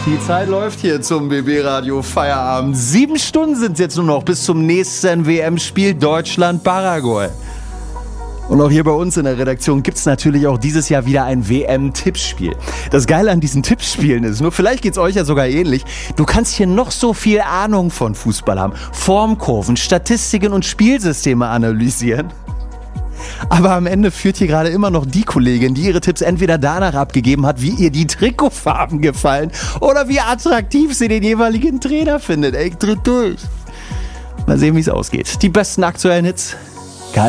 Die Zeit läuft hier zum BB-Radio Feierabend. 7 Stunden sind es jetzt nur noch bis zum nächsten WM-Spiel Deutschland-Paraguay. Und auch hier bei uns in der Redaktion gibt es natürlich auch dieses Jahr wieder ein WM-Tippspiel. Das Geile an diesen Tippspielen ist, nur vielleicht geht es euch ja sogar ähnlich, du kannst hier noch so viel Ahnung von Fußball haben, Formkurven, Statistiken und Spielsysteme analysieren. Aber am Ende führt hier gerade immer noch die Kollegin, die ihre Tipps entweder danach abgegeben hat, wie ihr die Trikotfarben gefallen oder wie attraktiv sie den jeweiligen Trainer findet. Ey, tritt durch. Mal sehen, wie es ausgeht. Die besten aktuellen Hits